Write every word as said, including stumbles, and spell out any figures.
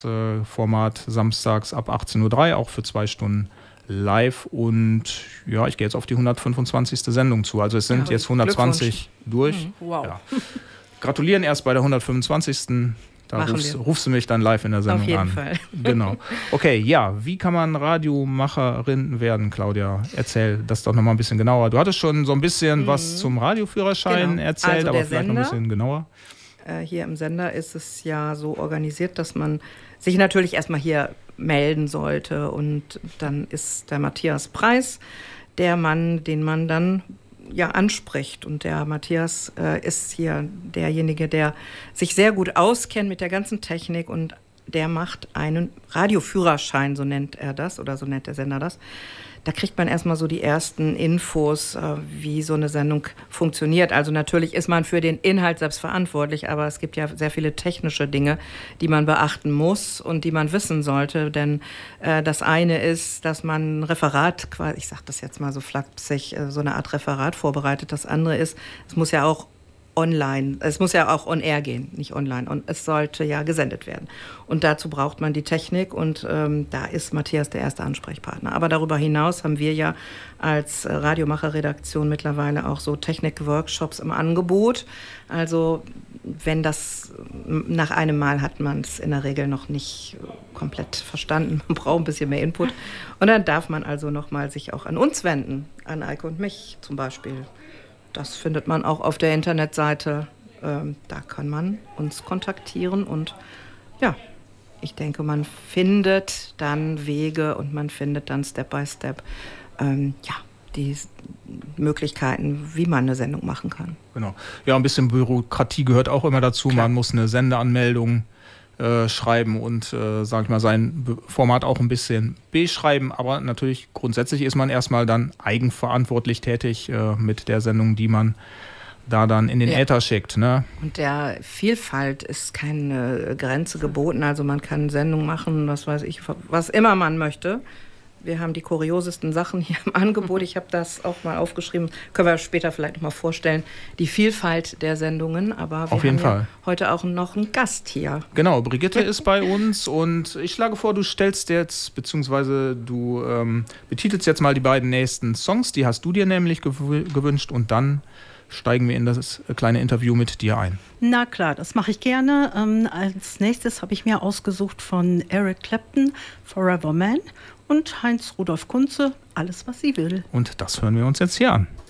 äh, Format samstags ab achtzehn Uhr drei, auch für zwei Stunden live. Und ja, ich gehe jetzt auf die hundertfünfundzwanzigste Sendung zu. Also es sind Ja, jetzt hundertzwanzig durch. Mhm, wow. Ja. Gratulieren erst bei der hundertfünfundzwanzigsten Da Machen rufst, wir. rufst du mich dann live in der Sendung Auf jeden an. Fall. Genau. Okay, ja, wie kann man Radiomacherin werden, Claudia? Erzähl das doch nochmal ein bisschen genauer. Du hattest schon so ein bisschen mhm. was zum Radioführerschein Genau. erzählt, also aber vielleicht Sender, noch ein bisschen genauer. Äh, hier im Sender ist es ja so organisiert, dass man sich natürlich erstmal hier melden sollte. Und dann ist der Matthias Preis der Mann, den man dann ja anspricht. Und der Matthias äh, ist hier derjenige, der sich sehr gut auskennt mit der ganzen Technik, und der macht einen Radioführerschein, so nennt er das, oder so nennt der Sender das. Da kriegt man erstmal so die ersten Infos, äh, wie so eine Sendung funktioniert. Also natürlich ist man für den Inhalt selbst verantwortlich, aber es gibt ja sehr viele technische Dinge, die man beachten muss und die man wissen sollte. Denn äh, das eine ist, dass man ein Referat, ich sage das jetzt mal so flapsig, äh, so eine Art Referat vorbereitet. Das andere ist, es muss ja auch online, es muss ja auch on air gehen, nicht online. Und es sollte ja gesendet werden. Und dazu braucht man die Technik, und ähm, da ist Matthias der erste Ansprechpartner. Aber darüber hinaus haben wir ja als Radiomacher-Redaktion mittlerweile auch so Technik-Workshops im Angebot. Also wenn das nach einem Mal hat man es in der Regel noch nicht komplett verstanden. Man braucht ein bisschen mehr Input. Und dann darf man also nochmal sich auch an uns wenden, an Eike und mich zum Beispiel. Das findet man auch auf der Internetseite. Ähm, da kann man uns kontaktieren, und ja, ich denke, man findet dann Wege und man findet dann Step by Step ähm, ja, die Möglichkeiten, wie man eine Sendung machen kann. Genau. Ja, ein bisschen Bürokratie gehört auch immer dazu. Klar. Man muss eine Sendeanmeldung äh, schreiben und, äh, sag ich mal, sein Be- Format auch ein bisschen beschreiben. Aber natürlich, grundsätzlich ist man erstmal dann eigenverantwortlich tätig äh, mit der Sendung, die man da dann in den ja. Äther schickt. Ne? Und der Vielfalt ist keine Grenze geboten. Also man kann Sendungen machen, was weiß ich, was immer man möchte. Wir haben die kuriosesten Sachen hier im Angebot. Ich habe das auch mal aufgeschrieben. Können wir später vielleicht noch mal vorstellen. Die Vielfalt der Sendungen. Aber wir Auf jeden haben Fall. Ja heute auch noch einen Gast hier. Genau, Brigitte ist bei uns, und ich schlage vor, du stellst jetzt, beziehungsweise du ähm, betitelst jetzt mal die beiden nächsten Songs. Die hast du dir nämlich gew- gewünscht, und dann steigen wir in das kleine Interview mit dir ein. Na klar, das mache ich gerne. Ähm, als nächstes habe ich mir ausgesucht von Eric Clapton, Forever Man, und Heinz Rudolf Kunze, Alles, was sie will. Und das hören wir uns jetzt hier an.